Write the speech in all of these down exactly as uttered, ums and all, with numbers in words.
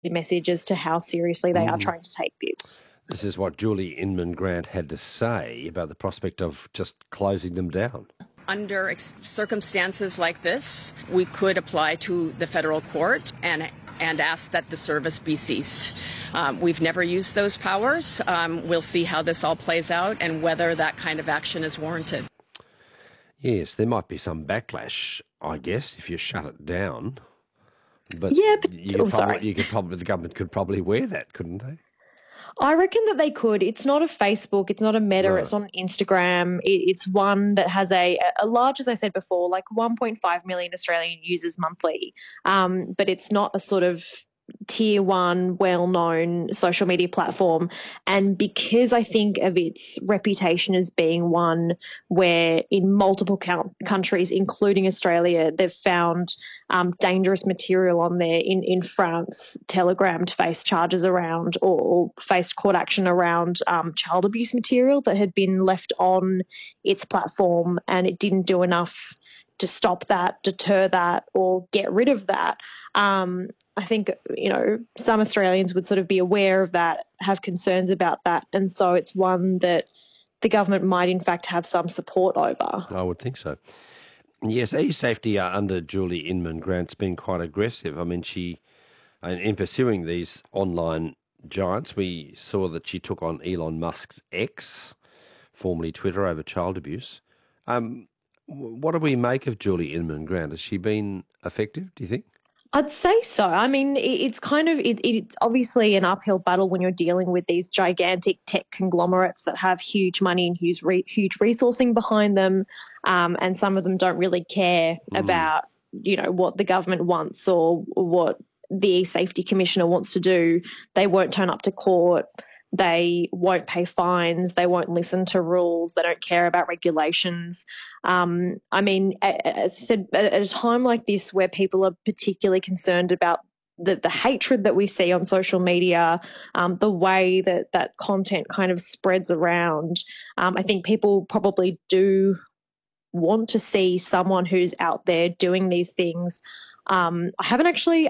the message as to how seriously they Mm. are trying to take this. This is what Julie Inman-Grant had to say about the prospect of just closing them down. Under ex- circumstances like this, we could apply to the federal court and and ask that the service be ceased. Um, we've never used those powers. Um, we'll see how this all plays out and whether that kind of action is warranted. Yes, there might be some backlash, I guess, if you shut it down. But Yeah, but you could oh, probably, sorry. you could probably, the government could probably wear that, couldn't they? I reckon that they could. It's not a Facebook, it's not a Meta, Right. it's not an Instagram. It, it's one that has a, a large, as I said before, like one point five million Australian users monthly. Um, but it's not a sort of tier one, well-known social media platform. And because I think of its reputation as being one where in multiple count- countries, including Australia, they've found um, dangerous material on there. In, in France, Telegram faced charges around or, or faced court action around um, child abuse material that had been left on its platform, and it didn't do enough to stop that, deter that, or get rid of that. Um, I think, you know, some Australians would sort of be aware of that, have concerns about that. And so it's one that the government might in fact have some support over. I would think so. Yes, eSafety uh, under Julie Inman-Grant's been quite aggressive. I mean, she, in pursuing these online giants, we saw that she took on Elon Musk's X, formerly Twitter, over child abuse. Um, what do we make of Julie Inman-Grant? Has she been effective, do you think? I'd say so. I mean, it's kind of, it, it's obviously an uphill battle when you're dealing with these gigantic tech conglomerates that have huge money and huge, re, huge resourcing behind them. Um, and some of them don't really care mm. about, you know, what the government wants or what the Safety Commissioner wants to do. They won't turn up to court. They won't pay fines. They won't listen to rules. They don't care about regulations. Um, I mean, as I said, at a time like this where people are particularly concerned about the, the hatred that we see on social media, um, the way that that content kind of spreads around, um, I think people probably do want to see someone who's out there doing these things. Um, I haven't actually,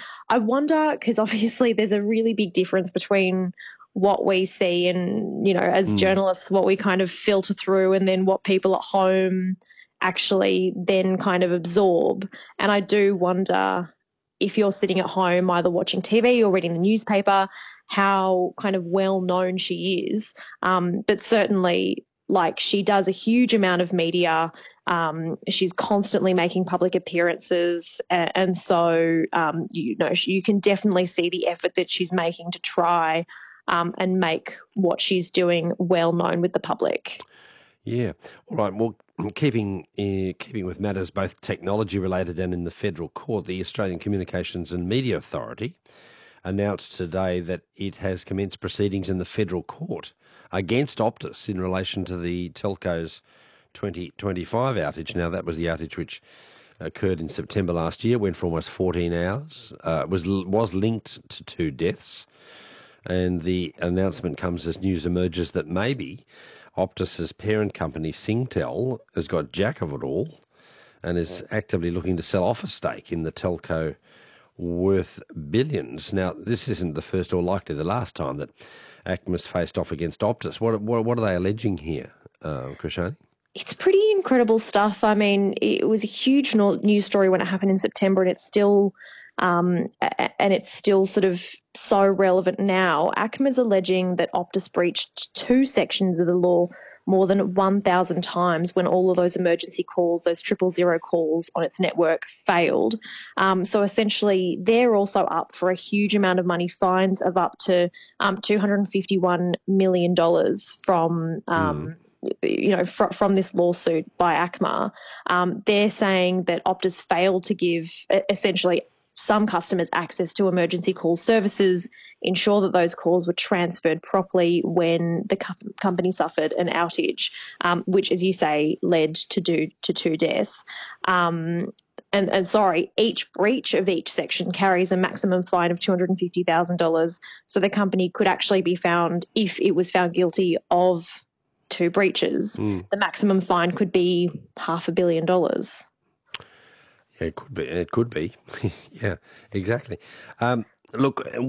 I wonder, because obviously there's a really big difference between what we see and, you know, as mm. journalists, what we kind of filter through and then what people at home actually then kind of absorb. And I do wonder if you're sitting at home either watching T V or reading the newspaper, how kind of well known she is. Um, but certainly, like, she does a huge amount of media. Um, she's constantly making public appearances. And, and so, um, you know, you can definitely see the effort that she's making to try Um, and make what she's doing well known with the public. Yeah. All right. Well, keeping uh, keeping with matters both technology related and in the federal court, the Australian Communications and Media Authority announced today that it has commenced proceedings in the federal court against Optus in relation to the telco's twenty twenty-five outage. Now, that was the outage which occurred in September last year, went for almost fourteen hours, uh, was was linked to two deaths. And the announcement comes as news emerges that maybe Optus's parent company, Singtel, has got jack of it all and is actively looking to sell off a stake in the telco worth billions. Now, this isn't the first or likely the last time that ACMA's faced off against Optus. What, what, what are they alleging here, uh, Krishani? It's pretty incredible stuff. I mean, it was a huge news story when it happened in September, and it's still... Um, and it's still sort of so relevant now. ACMA's alleging that Optus breached two sections of the law more than one thousand times when all of those emergency calls, those triple zero calls on its network failed. Um, so essentially, they're also up for a huge amount of money, fines of up to um, two hundred fifty-one million dollars from... Um, mm. you know, fr- from this lawsuit by ACMA. Um, they're saying that Optus failed to give essentially some customers access to emergency call services, ensure that those calls were transferred properly when the co- company suffered an outage, um, which, as you say, led to do to two deaths. Um, and, and sorry, each breach of each section carries a maximum fine of two hundred fifty thousand dollars. So the company could actually be found, if it was found guilty of two breaches, mm. the maximum fine could be half a billion dollars. Yeah, it could be. It could be. Yeah, exactly. Um, look,